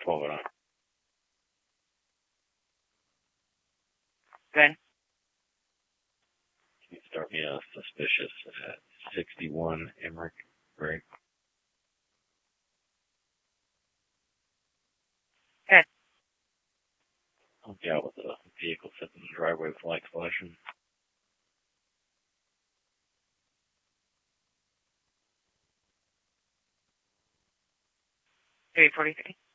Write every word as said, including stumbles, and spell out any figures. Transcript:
twelve oh nine. Good. Can you start me a suspicious at sixty-one Emmerich Break? Good. I'll be out with a vehicle sitting in the driveway with lights flashing. three forty-three.